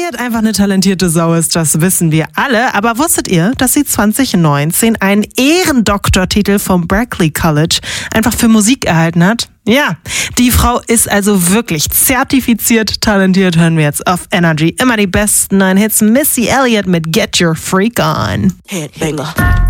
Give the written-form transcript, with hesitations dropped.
Elliott einfach eine talentierte Sau ist, das wissen wir alle. Aber wusstet ihr, dass sie 2019 einen Ehrendoktortitel vom Berklee College einfach für Musik erhalten hat? Ja, die Frau ist also wirklich zertifiziert talentiert. Hören wir jetzt auf Energy immer die besten 9 Hits. Missy Elliott mit Get Your Freak On. Headbanger.